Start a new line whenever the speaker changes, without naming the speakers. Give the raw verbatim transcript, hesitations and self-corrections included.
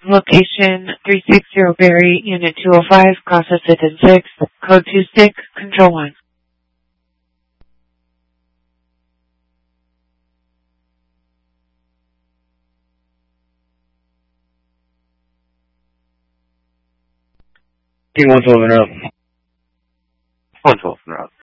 Location three sixty Berry, Unit two oh five, process fifth and sixth, code two six, control one.
King one twelve and up.
one twelve and up.